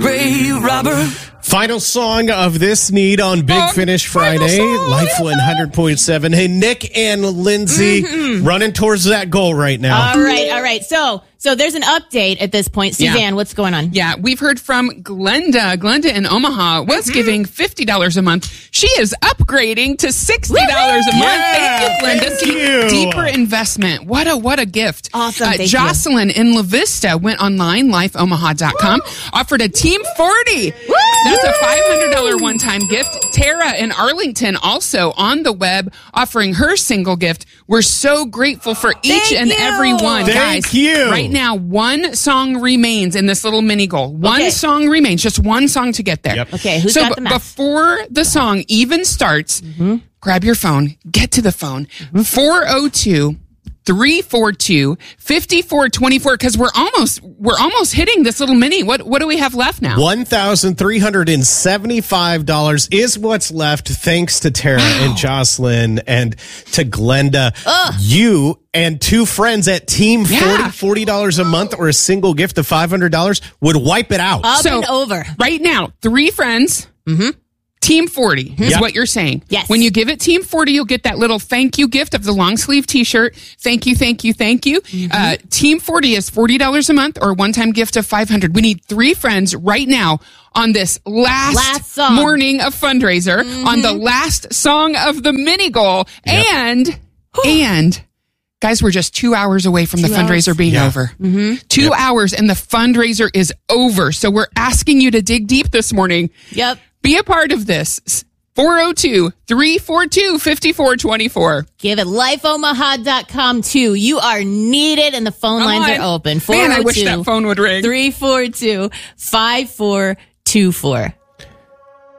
grave robber. Final song of this need on Big Finish Friday, Life 100.7. Hey, Nick and Lindsay running towards that goal right now. All right. So there's an update at this point. Suzanne, what's going on? Yeah, we've heard from Glenda. Glenda in Omaha was giving $50 a month. She is upgrading to $60 a month. Thank you, Glenda. Thank you. Deeper investment. What a gift. Awesome. Thank Jocelyn in La Vista went online, lifeomaha.com, offered a Team 40. That's a $500 one-time gift. Tara in Arlington also on the web offering her single gift. We're so grateful for each and every one. Thank Guys, you. Right now, one song remains in this little mini goal. One song remains, just one song to get there. Yep. Okay, who's got the math? Before the song even starts, grab your phone, get to the phone, 402-342-5424, because we're almost hitting this little mini. What do we have left now? $1,375 is what's left, thanks to Tara and Jocelyn and to Glenda. You and two friends at Team 40, $40 a month or a single gift of $500 would wipe it out. Up and over. Right now, 3 friends. Team 40 is what you're saying. Yes. When you give it Team 40, you'll get that little thank you gift of the long sleeve t-shirt. Thank you. Team 40 is $40 a month or a one-time gift of $500. We need 3 friends right now on this last song. morning of fundraiser, on the last song of the mini goal. And guys, we're just 2 hours away from the fundraiser being over. 2 hours and the fundraiser is over. So we're asking you to dig deep this morning. Yep. Be a part of this. 402-342-5424. Give it lifeomaha.com too. You are needed and the phone lines are open. 402 Man, I wish that phone would ring. 342-5424.